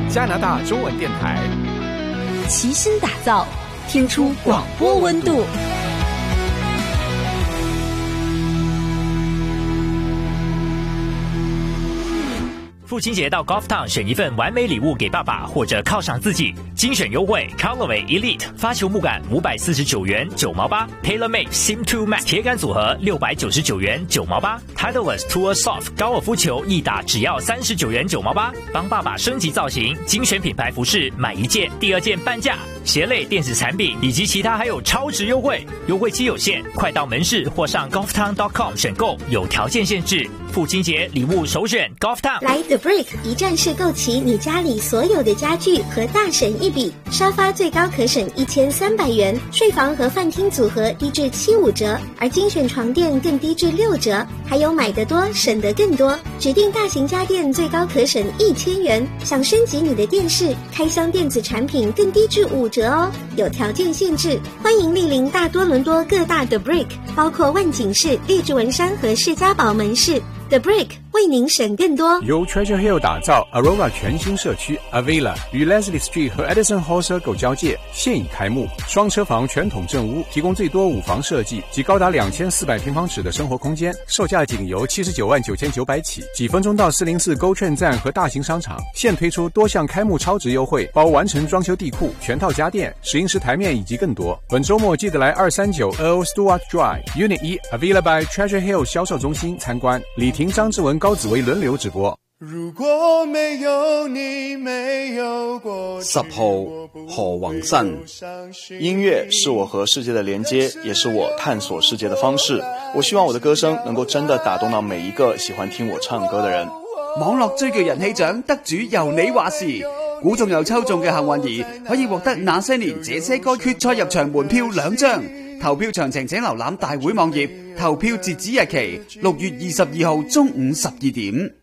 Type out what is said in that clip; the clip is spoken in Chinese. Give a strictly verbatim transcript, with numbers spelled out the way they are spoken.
加拿大中文电台， 齐心打造，听出广播温度。 父亲节到 Golftown 选一份完美礼物给爸爸，或者犒赏自己。精选优惠 Callaway Elite 发球木杆五百四十九元九毛八 ，TaylorMade Sim 二 Max 铁杆组合六百九十九元九毛八 ，Titleist Tour Soft 高尔夫球一打只要三十九元九毛八。帮爸爸升级造型，精选品牌服饰买一件第二件半价。鞋类电子产品以及其他还有超值优惠，优惠期有限，快到门市或上 golftown dot com 选购，有条件限制。父亲节礼物首选 Golftown。 来 The Brick 一站式购齐你家里所有的家具和大省一笔，沙发最高可省一千三百元，睡房和饭厅组合低至七五折，而精选床垫更低至六折，还有买得多省得更多，指定大型家电最高可省一千元，想升级你的电视，开箱电子产品更低至五折哦，有条件限制。欢迎莅临大多伦多各大 The Brick， 包括万景市、荔枝文山和士嘉堡门市。The Brick 为您省更多。 由 Treasure Hill 打造 Aurora 全新社区 Avila 与 Leslie Street 和 Edison Hall Circle 交界，现已开幕。双车房全统正屋，提供最多五房设计及高达两千四百平方尺的生活空间，售价仅由七十九万九千九百起。几分钟到四零四 GO 券站和大型商场，现推出多项开幕超值优惠，包完成装修地库、全套家电、石英石台面以及更多。本周末记得来二三九 Earl Stewart Drive Unit 一 Avila by Treasure Hill 销售中心参观。李婷、张志文、高紫薇轮流直播。 如果没有你，没有过十号何宏新，音乐是我和世界的连接，也是我探索世界的方式。我希望我的歌聲能夠真的打動到每一個喜歡聽我唱歌的人。 網絡追劇人氣獎得主由你話事，估中又抽中嘅幸運兒可以獲得那些年這些歌決賽入場門票兩張。投票詳情請瀏覽大會網頁，投票截止日期六月二十二號中午十二點。